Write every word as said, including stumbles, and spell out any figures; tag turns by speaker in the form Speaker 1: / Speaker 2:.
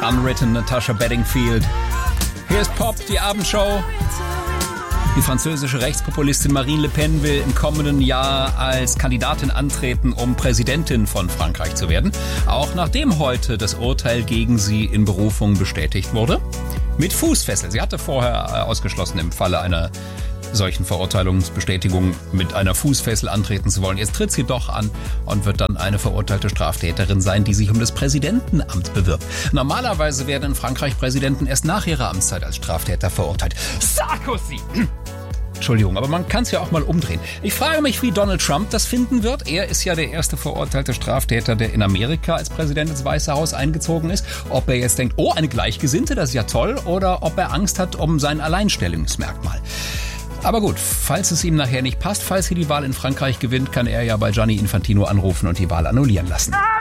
Speaker 1: Unwritten, Natasha Bedingfield. Hier ist Pop, die Abendshow. Die französische Rechtspopulistin Marine Le Pen will im kommenden Jahr als Kandidatin antreten, um Präsidentin von Frankreich zu werden. Auch nachdem heute das Urteil gegen sie in Berufung bestätigt wurde. Mit Fußfessel. Sie hatte vorher ausgeschlossen, im Falle einer solchen Verurteilungsbestätigung mit einer Fußfessel antreten zu wollen. Jetzt tritt sie doch an und wird dann eine verurteilte Straftäterin sein, die sich um das Präsidentenamt bewirbt. Normalerweise werden in Frankreich Präsidenten erst nach ihrer Amtszeit als Straftäter verurteilt. Sarkozy! Entschuldigung, aber man kann es ja auch mal umdrehen. Ich frage mich, wie Donald Trump das finden wird. Er ist ja der erste verurteilte Straftäter, der in Amerika als Präsident ins Weiße Haus eingezogen ist. Ob er jetzt denkt, oh, eine Gleichgesinnte, das ist ja toll, oder ob er Angst hat um sein Alleinstellungsmerkmal. Aber gut, falls es ihm nachher nicht passt, falls er die Wahl in Frankreich gewinnt, kann er ja bei Gianni Infantino anrufen und die Wahl annullieren lassen.